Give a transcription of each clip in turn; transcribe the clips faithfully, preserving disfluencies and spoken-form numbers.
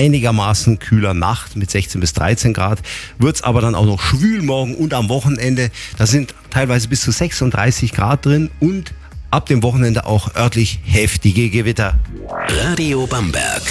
einigermaßen kühler Nacht mit sechzehn bis dreizehn Grad. Wird es aber dann auch noch schwül morgen und am Wochenende. Da sind teilweise bis zu sechsunddreißig Grad drin und ab dem Wochenende auch örtlich heftige Gewitter. Radio Bamberg.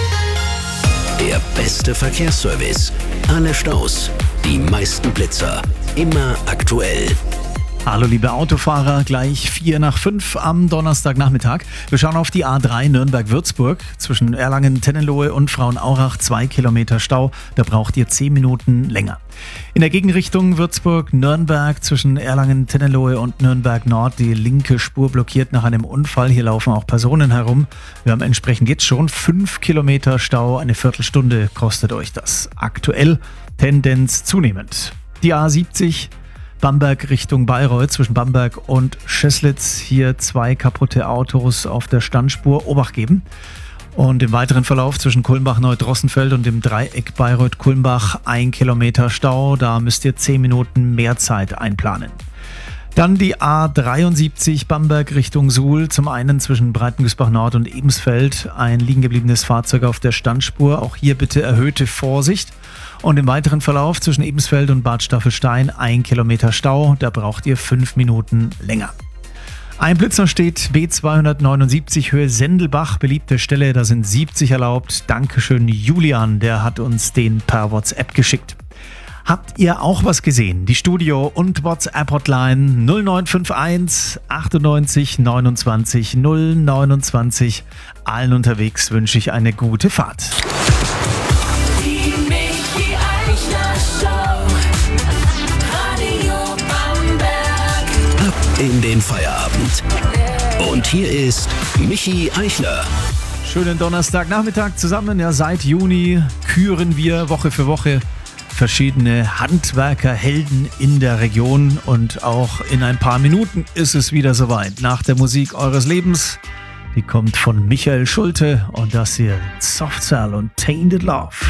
Der beste Verkehrsservice. Alle Staus, die meisten Blitzer. Immer aktuell. Hallo liebe Autofahrer, gleich vier nach fünf am Donnerstagnachmittag. Wir schauen auf die A drei Nürnberg-Würzburg. Zwischen Erlangen-Tennenlohe und Frauenaurach zwei Kilometer Stau. Da braucht ihr zehn Minuten länger. In der Gegenrichtung Würzburg-Nürnberg zwischen Erlangen-Tennenlohe und Nürnberg-Nord die linke Spur blockiert nach einem Unfall. Hier laufen auch Personen herum. Wir haben entsprechend jetzt schon fünf Kilometer Stau. Eine Viertelstunde kostet euch das. Aktuell Tendenz zunehmend. Die A siebzig Bamberg Richtung Bayreuth zwischen Bamberg und Schößlitz. Hier zwei kaputte Autos auf der Standspur. Obacht geben. Und im weiteren Verlauf zwischen Kulmbach-Neudrossenfeld und dem Dreieck Bayreuth-Kulmbach ein Kilometer Stau. Da müsst ihr zehn Minuten mehr Zeit einplanen. Dann die A dreiundsiebzig Bamberg Richtung Suhl. Zum einen zwischen Breitengüßbach Nord und Ebensfeld ein liegen gebliebenes Fahrzeug auf der Standspur. Auch hier bitte erhöhte Vorsicht. Und im weiteren Verlauf zwischen Ebensfeld und Bad Staffelstein ein Kilometer Stau. Da braucht ihr fünf Minuten länger. Ein Blitzer steht B zweihundertneunundsiebzig Höhe Sendelbach. Beliebte Stelle, da sind siebzig erlaubt. Dankeschön Julian, der hat uns den per WhatsApp geschickt. Habt ihr auch was gesehen? Die Studio- und WhatsApp-Hotline null neun fünf eins achtundneunzig neunundzwanzig null neunundzwanzig. Allen unterwegs wünsche ich eine gute Fahrt. Die Michi Eichler Show. Radio Bamberg. Ab in den Feierabend. Und hier ist Michi Eichler. Schönen Donnerstagnachmittag zusammen. Ja, seit Juni küren wir Woche für Woche verschiedene Handwerkerhelden in der Region und auch in ein paar Minuten ist es wieder soweit. Nach der Musik eures Lebens, die kommt von Michael Schulte und das hier Soft Cell und Tainted Love.